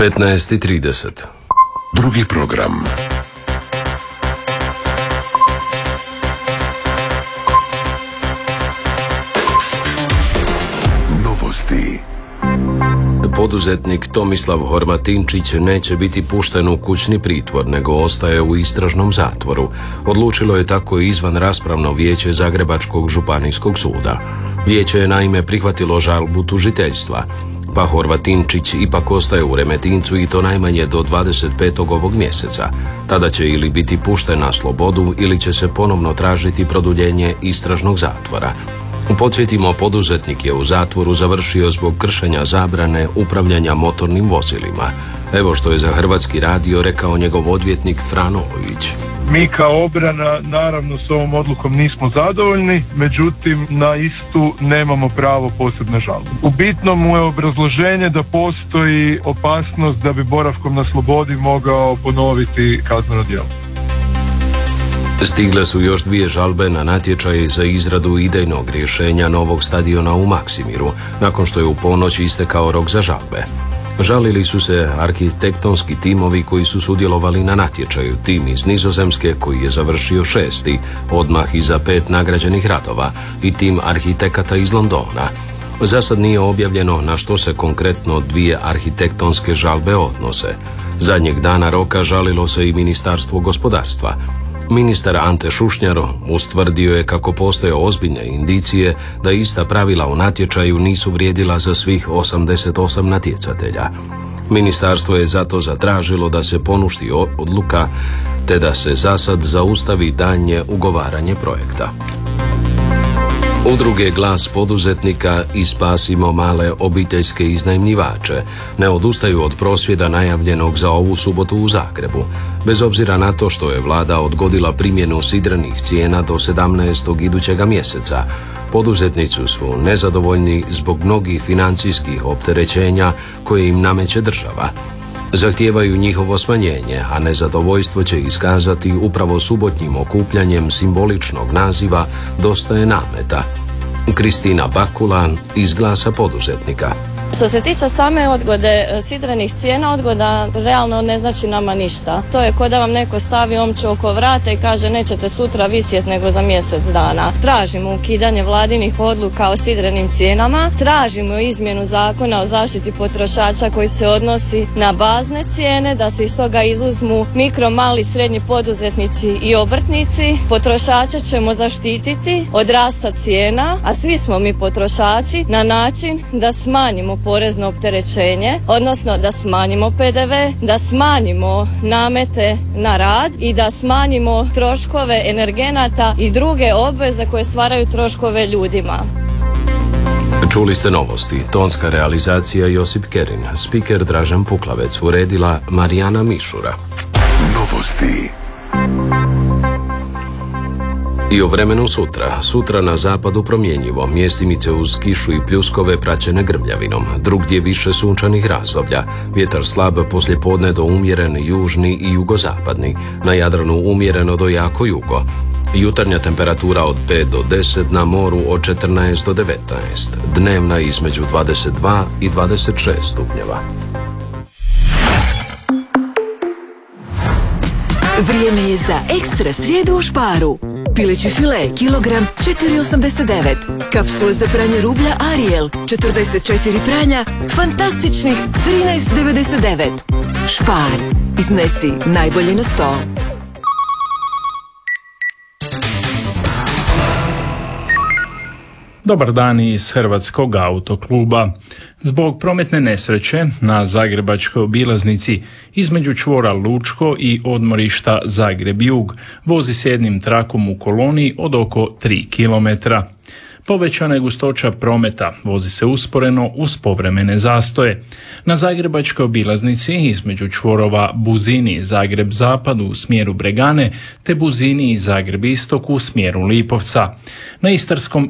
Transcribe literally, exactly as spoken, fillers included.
petnaest i trideset. Drugi program. Novosti. Poduzetnik Tomislav Horvatinčić neće biti pušten u kućni pritvor, nego ostaje u istražnom zatvoru. Odlučilo je tako izvan raspravno vijeće Zagrebačkog županijskog suda. Vijeće je naime prihvatilo žalbu tužiteljstva, pa Horvatinčić ipak ostaje u Remetincu i to najmanje do dvadeset petog ovog mjeseca. Tada će ili biti pušten na slobodu ili će se ponovno tražiti produljenje istražnog zatvora. Podsjetimo, poduzetnik je u zatvoru završio zbog kršenja zabrane upravljanja motornim vozilima. Evo što je za Hrvatski radio rekao njegov odvjetnik Frano Ojić. Mi kao obrana naravno s ovom odlukom nismo zadovoljni, međutim na istu nemamo pravo posebne žalbe. U bitnom mu je obrazloženje da postoji opasnost da bi boravkom na slobodi mogao ponoviti kazneno djelo. Stigle su još dvije žalbe na natječaje za izradu idejnog rješenja novog stadiona u Maksimiru, nakon što je u ponoć istekao rok za žalbe. Žalili su se arhitektonski timovi koji su sudjelovali na natječaju, tim iz Nizozemske koji je završio šesti, odmah iza pet nagrađenih radova, i tim arhitekata iz Londona. Za sad nije objavljeno na što se konkretno dvije arhitektonske žalbe odnose. Zadnjeg dana roka žalilo se i Ministarstvo gospodarstva. Ministar Ante Šušnjar ustvrdio je kako postoje ozbiljne indicije da ista pravila u natječaju nisu vrijedila za svih osamdeset osam natjecatelja. Ministarstvo je zato zatražilo da se poništi odluka te da se zasad zaustavi daljnje ugovaranje projekta. Udruge Glas poduzetnika i Spasimo male obiteljske iznajmljivače ne odustaju od prosvjeda najavljenog za ovu subotu u Zagrebu. Bez obzira na to što je vlada odgodila primjenu sidrenih cijena do sedamnaestog idućega mjeseca, poduzetnici su nezadovoljni zbog mnogih financijskih opterećenja koje im nameće država. Zahtijevaju njihovo smanjenje, a nezadovoljstvo će iskazati upravo subotnjim okupljanjem simboličnog naziva Dosta je nameta. Kristina Bakulan iz Glasa poduzetnika. Što se tiče same odgode sidrenih cijena, odgoda realno ne znači nama ništa. To je kao da vam neko stavi omču oko vrata i kaže nećete sutra visjeti nego za mjesec dana. Tražimo ukidanje vladinih odluka o sidrenim cijenama, tražimo izmjenu zakona o zaštiti potrošača koji se odnosi na bazne cijene, da se iz toga izuzmu mikro, mali, srednji poduzetnici i obrtnici. Potrošače ćemo zaštititi od rasta cijena, a svi smo mi potrošači, na način da smanjimo porezno opterećenje, odnosno da smanjimo pe de ve, da smanjimo namete na rad i da smanjimo troškove energenata i druge obveze koje stvaraju troškove ljudima. Čuli ste novosti. Tonska realizacija Josip Kerin, spiker Dražan Puklavec, uredila Marijana Mišura. Novosti. I o vremenu sutra. Sutra na zapadu promjenjivo, mjestimice uz kišu i pljuskove praćene grmljavinom, drugdje više sunčanih razdoblja, vjetar slab poslijepodne do umjeren južni i jugozapadni, na Jadranu umjereno do jako jugo. Jutarnja temperatura od pet do deset, na moru od četrnaest do devetnaest, dnevna između dvadeset dva i dvadeset šest stupnjeva. Vrijeme je za ekstra srijedu u Sparu. Pileći file, kilogram, četiri osamdeset devet. Kapsule za pranje rublja Ariel, četrdeset četiri pranja, fantastičnih trinaest devedeset devet. Spar, iznesi najbolje na stol. Dobar dan iz Hrvatskog autokluba. Zbog prometne nesreće na zagrebačkoj obilaznici između čvora Lučko i odmorišta Zagreb-Jug vozi se jednim trakom u koloni od oko tri kilometra. Povećana je gustoća prometa, vozi se usporeno uz povremene zastoje. Na zagrebačkoj obilaznici između čvorova Buzini Zagreb-Zapad u smjeru Bregane te Buzini i Zagreb-Istok u smjeru Lipovca. Na istarskom